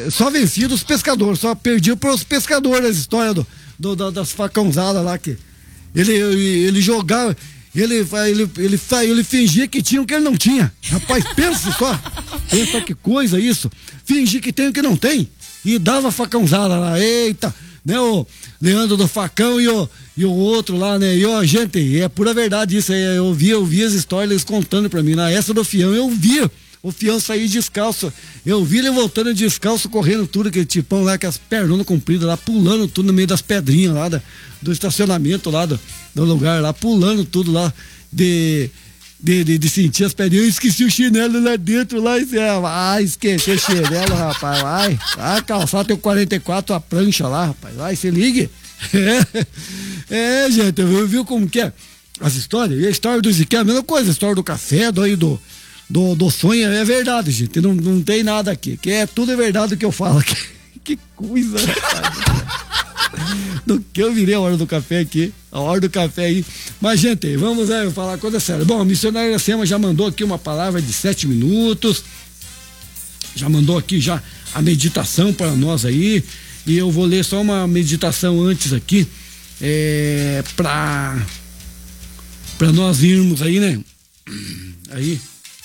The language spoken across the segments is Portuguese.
só vencia dos pescadores, só perdia pros pescadores a história das facãozadas lá que ele jogava, ele fingia que tinha o que ele não tinha. Rapaz, pensa que coisa isso, fingir que tem o que não tem e dava facãozada lá, eita, né, o Leandro do Facão e o outro lá, né, gente, é pura verdade isso, eu vi as histórias eles contando pra mim, na essa do Fião, eu via o Fião sair descalço, eu vi ele voltando descalço, correndo tudo, aquele tipão lá, com as pernas compridas lá, pulando tudo no meio das pedrinhas lá, do estacionamento lá, do lugar lá, pulando tudo lá, de sentir as pedrinhas. Eu esqueci o chinelo lá dentro, lá, esqueci o chinelo, rapaz, vai calçar teu 44, a prancha lá, rapaz, vai, se ligue. Gente, viu como que é as histórias, e a história do Ezequiel é a mesma coisa, a história do café, do sonho, é verdade, gente, não tem nada aqui, que tudo é verdade o que eu falo aqui. Que coisa, rapaz. Do que eu virei a hora do café aqui, a hora do café aí. Mas, gente, vamos falar coisa séria. Bom, a missionária Iracema já mandou aqui uma palavra de 7 minutos, já mandou aqui já a meditação para nós aí, e eu vou ler só uma meditação antes aqui, para nós irmos aí, né? Aí,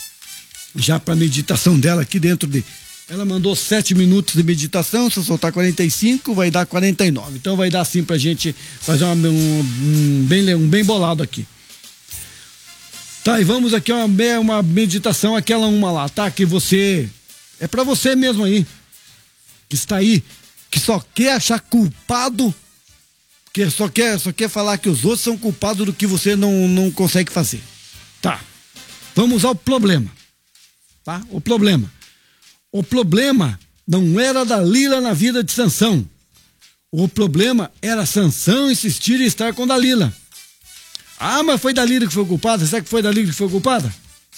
já para meditação dela aqui dentro de... Ela mandou 7 minutos de meditação, se eu soltar 45, vai dar 49. Então vai dar assim pra gente fazer um bem bolado aqui. Tá, e vamos aqui uma meditação, aquela uma lá, tá? Que você... É pra você mesmo aí, que está aí, que só quer achar culpado, que só quer falar que os outros são culpados do que você não consegue fazer. Tá, vamos ao problema, tá? O problema não era Dalila na vida de Sansão. O problema era Sansão insistir em estar com Dalila. Ah, mas foi Dalila que foi culpada? Será que foi Dalila que foi culpada?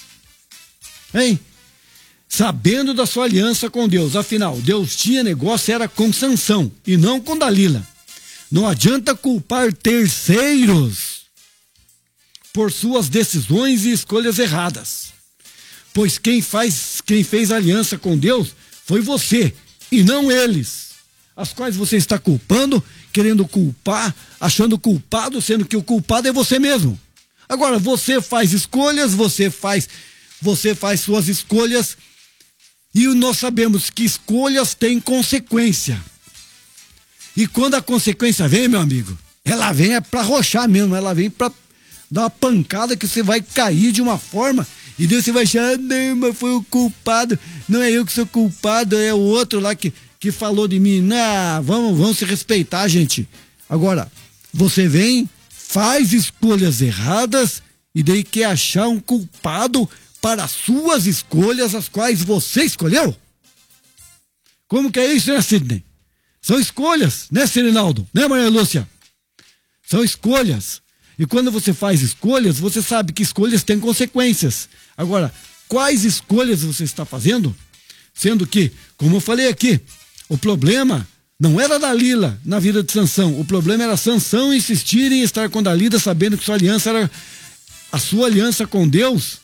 Hein? Sabendo da sua aliança com Deus. Afinal, Deus tinha negócio, era com Sansão e não com Dalila. Não adianta culpar terceiros por suas decisões e escolhas erradas. Pois quem fez aliança com Deus foi você e não eles, as quais você está culpando, querendo culpar, achando culpado, sendo que o culpado é você mesmo. Agora, você faz escolhas, você faz suas escolhas, e nós sabemos que escolhas têm consequência. E quando a consequência vem, meu amigo, ela vem pra arrochar mesmo, ela vem pra dar uma pancada que você vai cair de uma forma... E Deus você vai achar, não, mas foi o culpado, não é eu que sou culpado, é o outro lá que falou de mim. Não, vamos se respeitar, gente. Agora, você vem, faz escolhas erradas e daí quer achar um culpado para as suas escolhas, as quais você escolheu? Como que é isso, né, Sidney? São escolhas, né, Sirinaldo? Né, Maria Lúcia? São escolhas. E quando você faz escolhas, você sabe que escolhas têm consequências. Agora, quais escolhas você está fazendo? Sendo que, como eu falei aqui, o problema não era Dalila na vida de Sansão. O problema era Sansão insistir em estar com Dalila, sabendo que sua aliança era a sua aliança com Deus.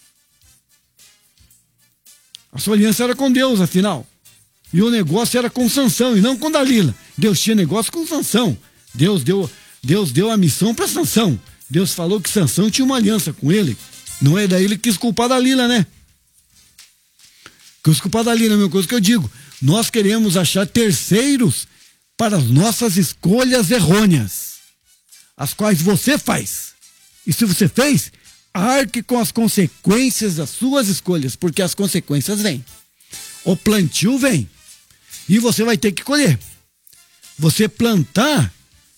A sua aliança era com Deus, afinal. E o negócio era com Sansão e não com Dalila. Deus tinha negócio com Sansão. Deus deu a missão para Sansão. Deus falou que Sansão tinha uma aliança com ele. Não é daí ele quis culpar Dalila, né? Quis culpar Dalila, é a mesma coisa que eu digo. Nós queremos achar terceiros para as nossas escolhas errôneas, as quais você faz. E se você fez, arque com as consequências das suas escolhas, porque as consequências vêm. O plantio vem. E você vai ter que colher. Você plantar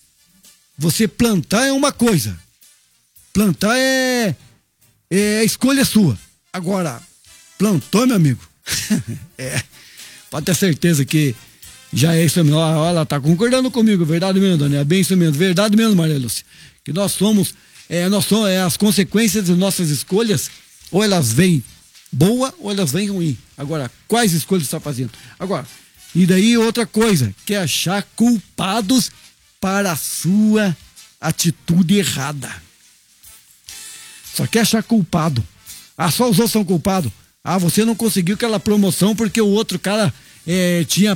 é uma coisa. Plantar é escolha sua. Agora, plantou, meu amigo? Pode ter certeza que já é isso mesmo. Ela tá concordando comigo, verdade mesmo, Dani? É bem isso mesmo, verdade mesmo, Maria Lúcia. Que nós somos as consequências das nossas escolhas, ou elas vêm boa ou elas vêm ruim. Agora, quais escolhas você está fazendo? Agora, e daí outra coisa, que é achar culpados para a sua atitude errada. Só quer achar culpado. Ah, só os outros são culpados. Ah, você não conseguiu aquela promoção porque o outro cara tinha